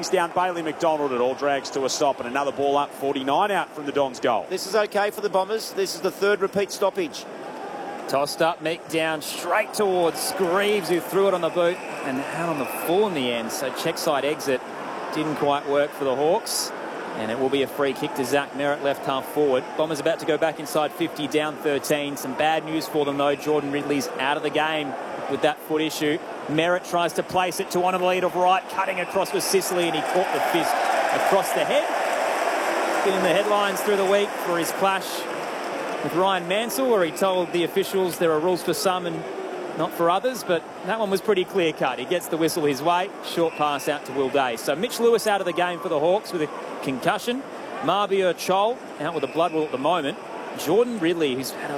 brings down Bailey McDonald. It all drags to a stop, and another ball up, 49 out from the Dons' goal. This is okay for the Bombers. This is the third repeat stoppage. Tossed up, Mick down straight towards Greaves, who threw it on the boot and out on the full in the end. So check side exit didn't quite work for the Hawks. And it will be a free kick to Zach Merritt, left half forward. Bombers about to go back inside 50, down 13. Some bad news for them, though. Jordan Ridley's out of the game with that foot issue. Merritt tries to place it to one of the lead of right, cutting across with Sicily, and he caught the fist across the head. Been in the headlines through the week for his clash with Ryan Mansell, where he told the officials there are rules for some and not for others, but that one was pretty clear-cut. He gets the whistle his way, short pass out to Will Day. So Mitch Lewis out of the game for the Hawks with a concussion. Marbia Chol out with a blood wound at the moment. Jordan Ridley, who's had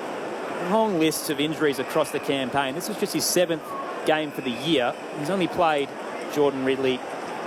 a long list of injuries across the campaign. This was just his 7th game for the year. He's only played, Jordan Ridley,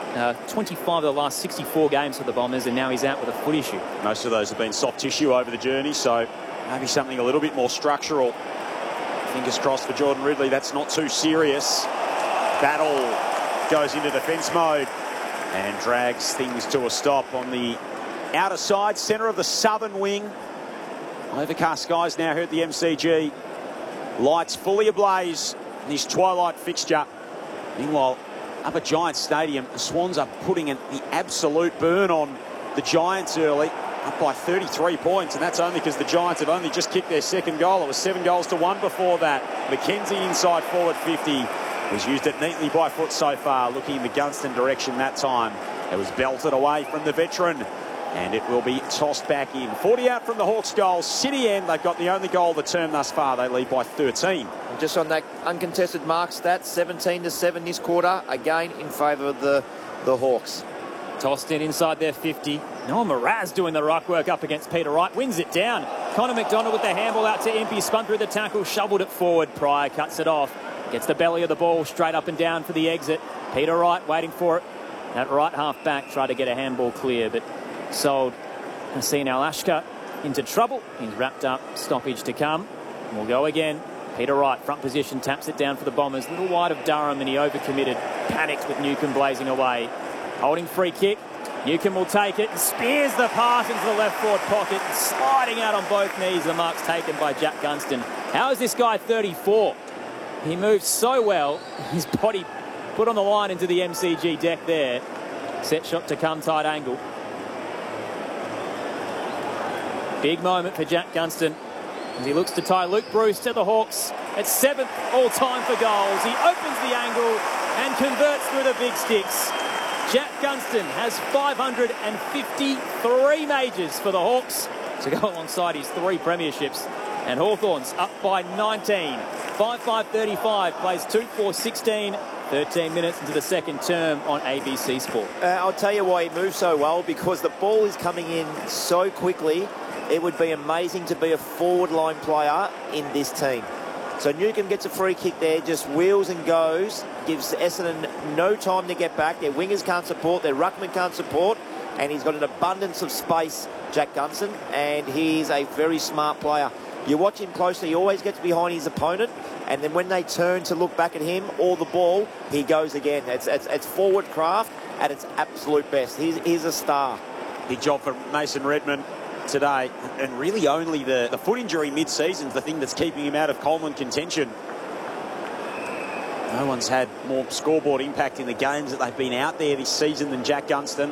25 of the last 64 games for the Bombers, and now he's out with a foot issue. Most of those have been soft tissue over the journey, so maybe something a little bit more structural. Fingers crossed for Jordan Ridley, that's not too serious. Battle goes into defence mode and drags things to a stop on the outer side, centre of the southern wing. Overcast skies now here at the MCG. Lights fully ablaze in this twilight fixture. Meanwhile, up at Giants Stadium, the Swans are putting the absolute burn on the Giants early, up by 33 points, and that's only because the Giants have only just kicked their second goal. It was 7-1 before that. McKenzie inside forward 50. He's used it neatly by foot so far, looking in the Gunston direction that time. It was belted away from the veteran, and it will be tossed back in. 40 out from the Hawks' goal. City end, they've got the only goal of the term thus far. They lead by 13. And just on that uncontested mark stat, 17-7 this quarter, again in favour of the Hawks. Tossed in inside their 50. Noah Mraz doing the ruck work up against Peter Wright. Wins it down. Connor McDonald with the handball out to Impey. Spun through the tackle, shoveled it forward. Pryor cuts it off. Gets the belly of the ball straight up and down for the exit. Peter Wright waiting for it. That right half back tried to get a handball clear, but sold Hassan Al-Ashka into trouble. He's wrapped up. Stoppage to come. And we'll go again. Peter Wright, front position, taps it down for the Bombers. Little wide of Durham, and he overcommitted. Panicked with Newcombe blazing away. Holding free kick. Newcombe will take it and spears the pass into the left forward pocket, sliding out on both knees. The mark's taken by Jack Gunston. How is this guy 34? He moves so well. His body put on the line into the MCG deck there. Set shot to come, tight angle. Big moment for Jack Gunston as he looks to tie Luke Bruce to the Hawks at 7th all-time for goals. He opens the angle and converts through the big sticks. Jack Gunston has 553 majors for the Hawks to go alongside his 3 premierships. And Hawthorns up by 19. 5-5-35, plays 2-4-16. 13 minutes into the second term on ABC Sport. I'll tell you why he moves so well, because the ball is coming in so quickly. It would be amazing to be a forward line player in this team. So Newcombe gets a free kick there, just wheels and goes, gives Essendon no time to get back. Their wingers can't support, their ruckman can't support, and he's got an abundance of space, Jack Gunston, and he's a very smart player. You watch him closely, he always gets behind his opponent, and then when they turn to look back at him or the ball, he goes again. It's forward craft at its absolute best. He's a star. Big job for Mason Redmond today, and really only the foot injury mid-season is the thing that's keeping him out of Coleman contention. No one's had more scoreboard impact in the games that they've been out there this season than Jack Gunston.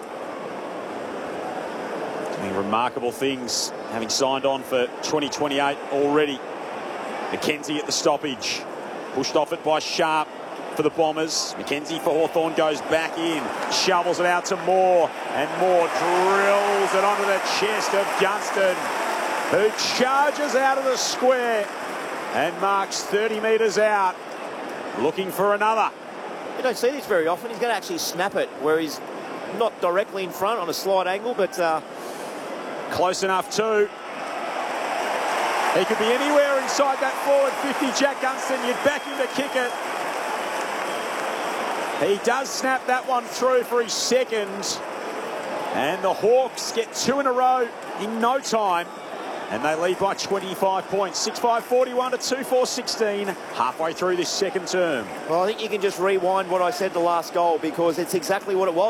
Doing remarkable things, having signed on for 2028 already. McKenzie at the stoppage, pushed off it by Sharp for the Bombers. McKenzie for Hawthorn goes back in, shovels it out to Moore, and Moore drills it onto the chest of Gunston, who charges out of the square and marks 30 metres out, looking for another. You don't see this very often. He's going to actually snap it where he's not directly in front on a slight angle, but close enough too. He could be anywhere inside that forward 50, Jack Gunston. You'd back him to kick it. He does snap that one through for his second. And the Hawks get 2 in a row in no time. And they lead by 25 points. 6-5-41 to 2-4-16. Halfway through this second term. Well, I think you can just rewind what I said the last goal, because it's exactly what it was.